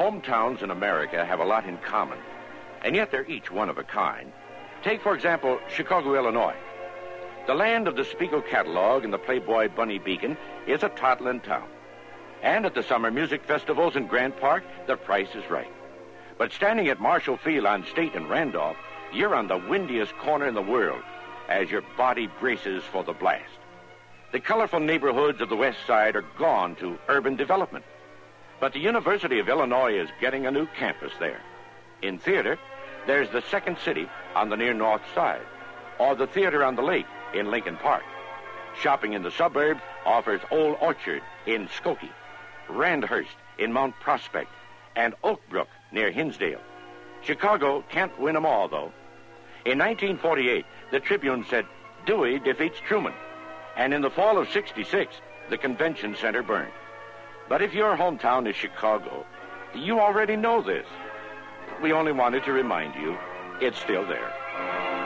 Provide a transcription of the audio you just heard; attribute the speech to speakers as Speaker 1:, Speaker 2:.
Speaker 1: Hometowns in America have a lot in common, and yet they're each one of a kind. Take, for example, Chicago, Illinois. The land of the Spiegel catalog and the Playboy Bunny Beacon is a toddling town. And at the summer music festivals in Grant Park, the price is right. But standing at Marshall Field on State and Randolph, you're on the windiest corner in the world as your body braces for the blast. The colorful neighborhoods of the West Side are gone to urban development. But the University of Illinois is getting a new campus there. In theater, there's the Second City on the near North Side, or the Theater on the Lake in Lincoln Park. Shopping in the suburbs offers Old Orchard in Skokie, Randhurst in Mount Prospect, and Oak Brook near Hinsdale. Chicago can't win them all, though. In 1948, the Tribune said, Dewey defeats Truman. And in the fall of '66, the convention center burned. But if your hometown is Chicago, you already know this. We only wanted to remind you it's still there.